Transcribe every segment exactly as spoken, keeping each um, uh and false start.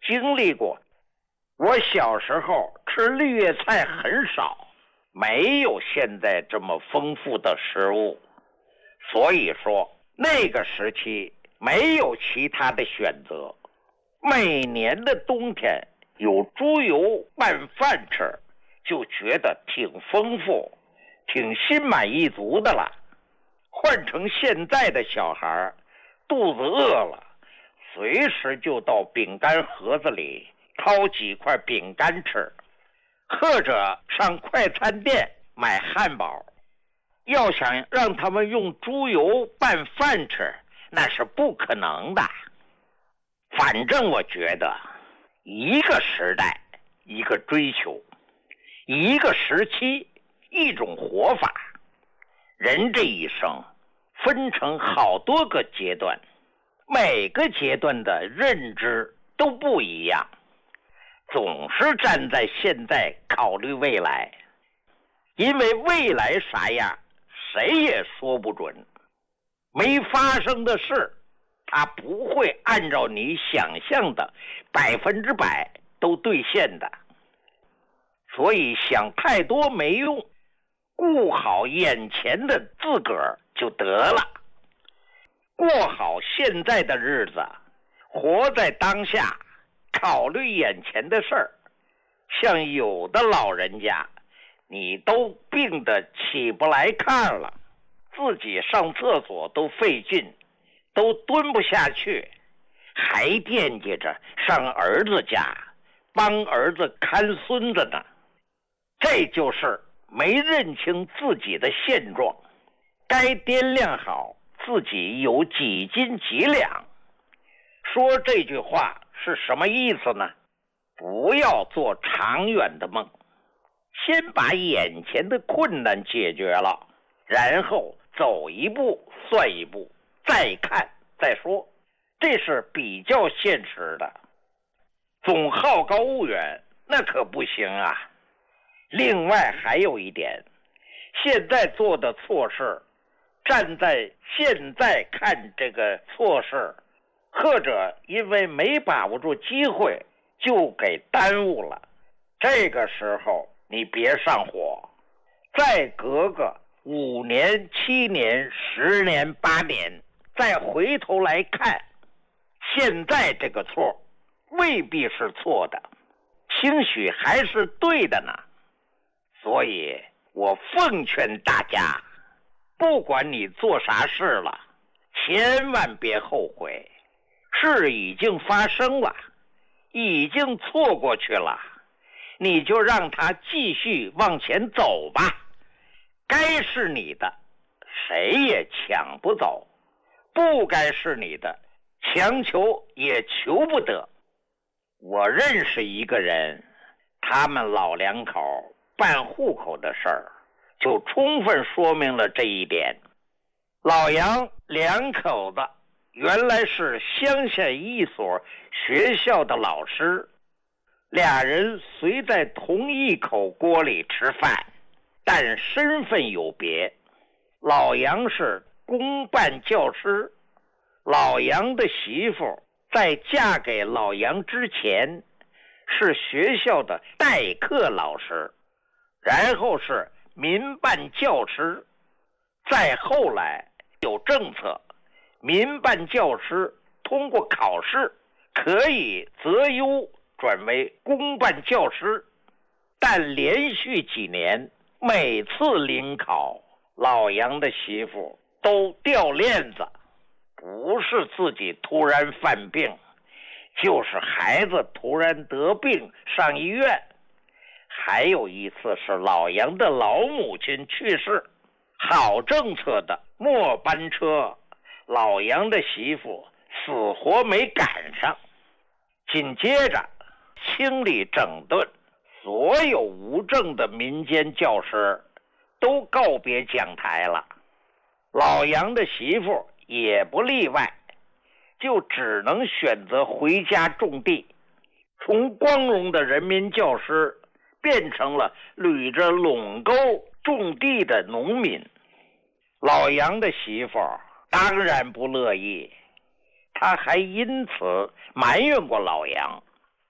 经历过。我小时候吃绿叶菜很少，没有现在这么丰富的食物，所以说那个时期没有其他的选择。每年的冬天有猪油拌饭吃，就觉得挺丰富，挺心满意足的了。换成现在的小孩，肚子饿了，随时就到饼干盒子里掏几块饼干吃，或者上快餐店买汉堡。要想让他们用猪油拌饭吃，那是不可能的。反正我觉得，一个时代一个追求，一个时期一种活法。人这一生分成好多个阶段，每个阶段的认知都不一样，总是站在现在考虑未来，因为未来啥样谁也说不准。没发生的事，它不会按照你想象的百分之百都兑现的。所以想太多没用，顾好眼前的自个儿就得了，过好现在的日子，活在当下，考虑眼前的事儿。像有的老人家，你都病得起不来炕了，自己上厕所都费劲，都蹲不下去，还惦记着上儿子家帮儿子看孙子呢。这就是没认清自己的现状，该掂量好自己有几斤几两。说这句话是什么意思呢？不要做长远的梦，先把眼前的困难解决了，然后走一步算一步，再看再说，这是比较现实的。总好高骛远那可不行啊。另外还有一点，现在做的错事，站在现在看这个错事，或者因为没把握住机会就给耽误了，这个时候你别上火，再隔个五年七年十年八年，再回头来看，现在这个错未必是错的，兴许还是对的呢。所以我奉劝大家，不管你做啥事了，千万别后悔。事已经发生了，已经错过去了，你就让它继续往前走吧。该是你的，谁也抢不走；不该是你的，强求也求不得。我认识一个人，他们老两口办户口的事儿，就充分说明了这一点。老杨两口子原来是乡下一所学校的老师，俩人虽在同一口锅里吃饭，但身份有别。老杨是公办教师，老杨的媳妇在嫁给老杨之前是学校的代课老师，然后是民办教师，再后来有政策，民办教师通过考试可以择优转为公办教师，但连续几年每次临考，老杨的媳妇都掉链子，不是自己突然犯病，就是孩子突然得病上医院。还有一次是老杨的老母亲去世，好政策的末班车，老杨的媳妇死活没赶上。紧接着清理整顿，所有无证的民间教师都告别讲台了，老杨的媳妇也不例外，就只能选择回家种地，从光荣的人民教师变成了捋着垄沟种地的农民。老杨的媳妇当然不乐意，他还因此埋怨过老杨，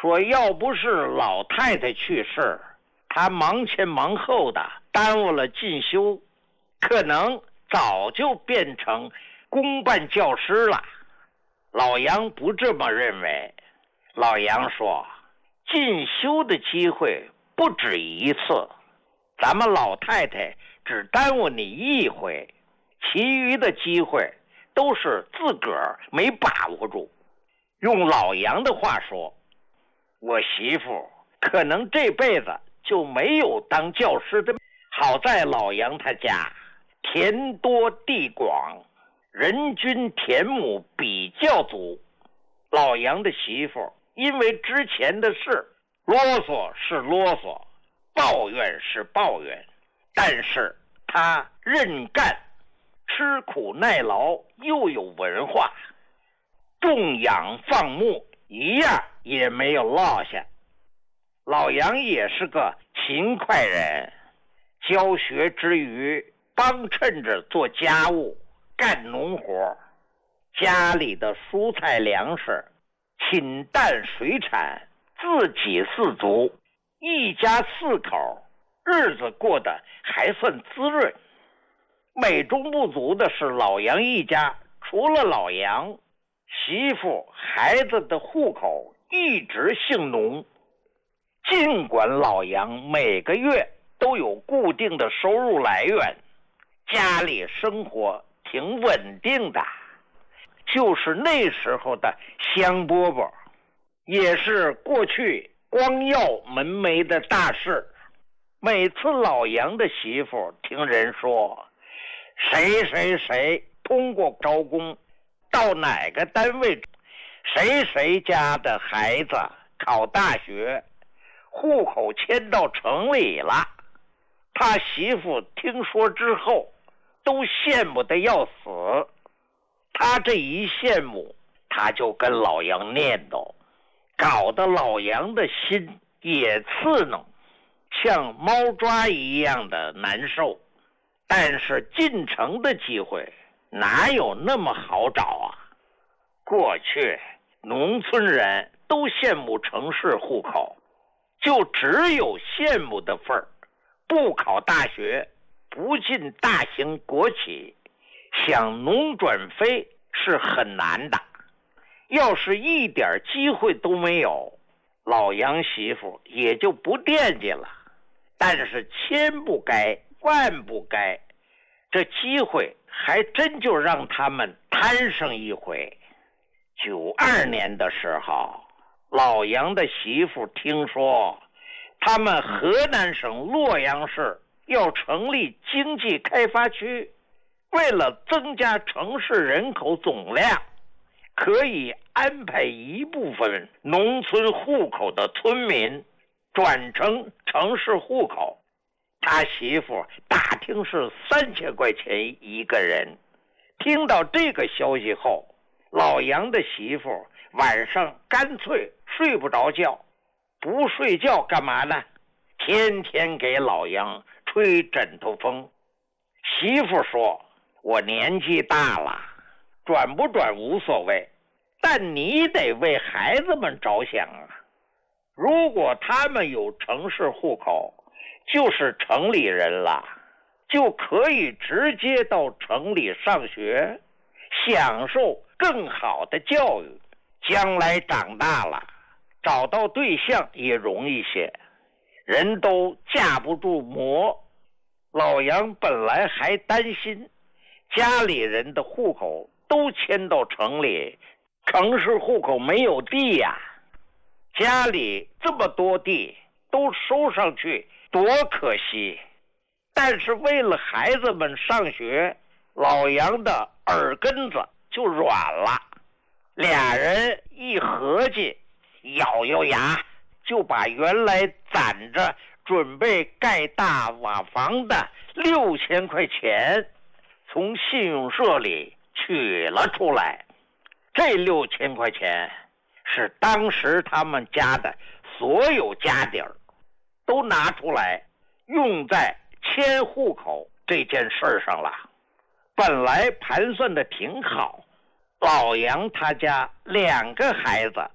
说要不是老太太去世，他忙前忙后的耽误了进修，可能早就变成公办教师了。老杨不这么认为，老杨说进修的机会不止一次，咱们老太太只耽误你一回，其余的机会都是自个儿没把握住。用老杨的话说，我媳妇可能这辈子就没有当教师的。好在老杨他家田多地广，人均田亩比较足。老杨的媳妇因为之前的事，啰嗦是啰嗦，抱怨是抱怨，但是他认干，吃苦耐劳，又有文化，种养放牧一样也没有落下。老杨也是个勤快人，教学之余帮衬着做家务，干农活，家里的蔬菜粮食、禽蛋水产自给自足，一家四口日子过得还算滋润。美中不足的是，老杨一家除了老杨，媳妇孩子的户口一直姓农。尽管老杨每个月都有固定的收入来源，家里生活挺稳定的，就是那时候的香饽饽，也是过去光耀门楣的大事。每次老杨的媳妇听人说谁谁谁通过招工到哪个单位，谁谁家的孩子考大学，户口迁到城里了，他媳妇听说之后都羡慕得要死。他这一羡慕，他就跟老杨念叨，搞得老杨的心也刺挠，像猫抓一样的难受。但是进城的机会哪有那么好找啊？过去农村人都羡慕城市户口，就只有羡慕的份儿，不考大学，不进大型国企，想农转非是很难的。要是一点机会都没有，老杨媳妇也就不惦记了。但是千不该万不该，这机会还真就让他们摊上一回。九二年的时候，老杨的媳妇听说他们河南省洛阳市要成立经济开发区，为了增加城市人口总量，可以安排一部分农村户口的村民转成城市户口。他媳妇打听是三千块钱一个人。听到这个消息后，老杨的媳妇晚上干脆睡不着觉。不睡觉干嘛呢？天天给老杨吹枕头风。媳妇说，我年纪大了，转不转无所谓，但你得为孩子们着想啊。如果他们有城市户口，就是城里人了，就可以直接到城里上学，享受更好的教育，将来长大了找到对象也容易些，人都架不住磨。老杨本来还担心家里人的户口都迁到城里，城市户口没有地呀，家里这么多地都收上去多可惜。但是为了孩子们上学，老杨的耳根子就软了。俩人一合计，咬咬牙就把原来攒着准备盖大瓦房的六千块钱从信用社里取了出来。这六千块钱是当时他们家的所有家底儿，都拿出来用在迁户口这件事上了。本来盘算的挺好，老杨他家两个孩子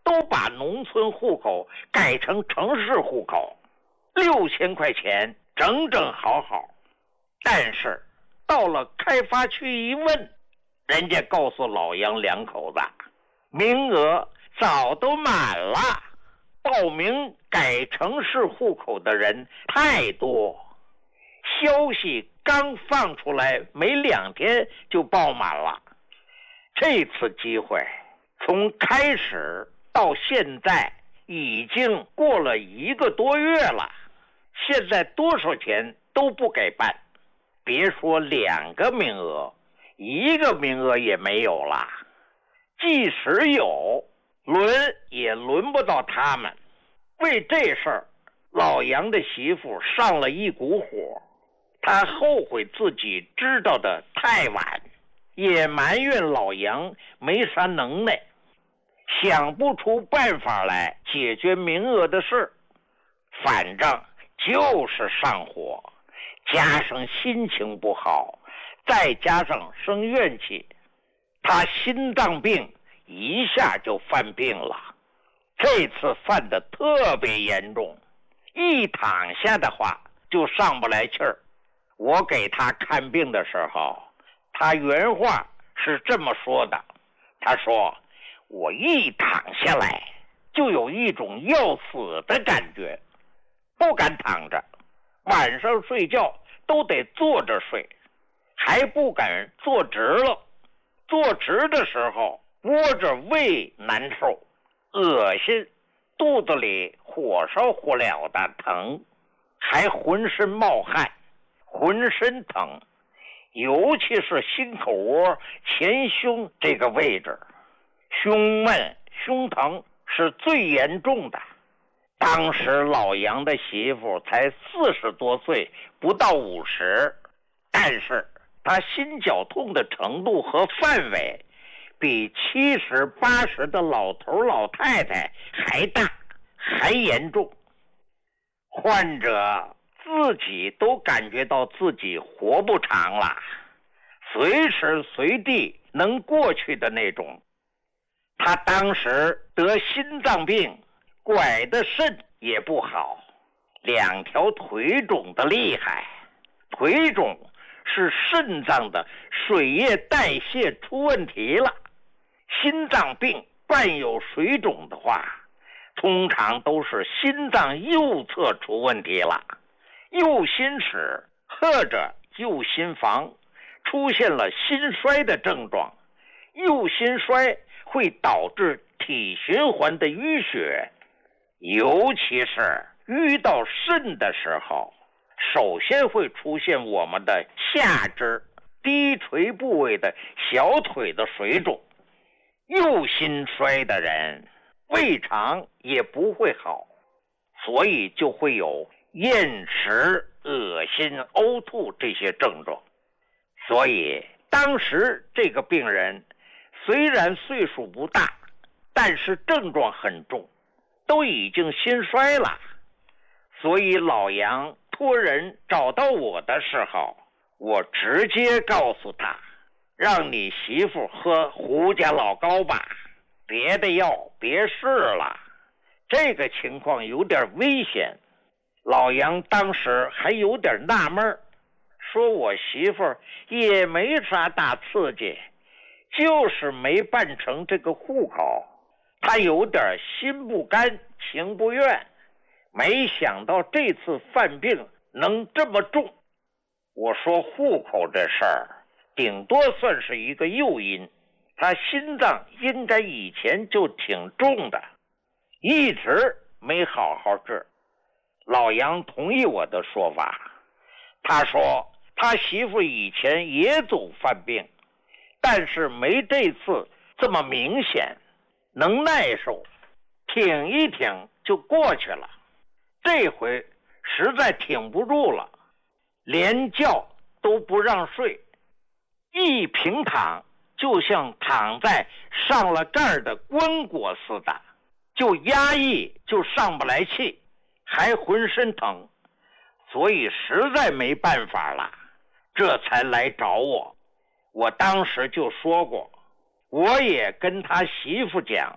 都把农村户口改成城市户口，六千块钱整整好好。但是到了开发区一问，人家告诉老杨两口子，名额早都满了，报名改城市户口的人太多。消息刚放出来没两天就报满了。这次机会从开始到现在已经过了一个多月了，现在多少钱都不给办，别说两个名额，一个名额也没有了。即使有，轮也轮不到他们。为这事儿，老杨的媳妇上了一股火，他后悔自己知道的太晚，也埋怨老杨没啥能耐，想不出办法来解决名额的事。反正就是上火，加上心情不好，再加上生怨气，他心脏病一下就犯病了。这次犯得特别严重，一躺下的话就上不来气儿。我给他看病的时候，他原话是这么说的，他说，我一躺下来就有一种要死的感觉，不敢躺着，晚上睡觉都得坐着睡，还不敢坐直了，坐直的时候窝着胃难受，恶心，肚子里火烧火燎的疼，还浑身冒汗，浑身疼，尤其是心口窝前胸这个位置，胸闷胸疼是最严重的。当时老杨的媳妇才四十多岁，不到五十，但是她心绞痛的程度和范围比七十八十的老头老太太还大还严重。患者自己都感觉到自己活不长了，随时随地能过去的那种。他当时得心脏病，拐的肾也不好，两条腿肿的厉害。腿肿是肾脏的水液代谢出问题了，心脏病伴有水肿的话，通常都是心脏右侧出问题了，右心室或者右心房出现了心衰的症状。右心衰会导致体循环的淤血，尤其是淤到肾的时候，首先会出现我们的下肢低垂部位的小腿的水肿。右心衰的人胃肠也不会好，所以就会有厌食、恶心、呕吐这些症状。所以当时这个病人虽然岁数不大，但是症状很重，都已经心衰了。所以老杨托人找到我的时候，我直接告诉他，让你媳妇喝胡家老膏吧，别的药别试了，这个情况有点危险。老杨当时还有点纳闷，说我媳妇也没啥大刺激，就是没办成这个户口，他有点心不甘情不愿，没想到这次犯病能这么重。我说户口这事儿顶多算是一个诱因，他心脏应该以前就挺重的，一直没好好治。老杨同意我的说法，他说他媳妇以前也总犯病，但是没这次这么明显，能耐受，挺一挺就过去了。这回实在挺不住了，连觉都不让睡，一平躺就像躺在上了盖的棺椁似的，就压抑就上不来气，还浑身疼，所以实在没办法了，这才来找我。我当时就说过，我也跟他媳妇讲，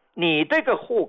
你这个户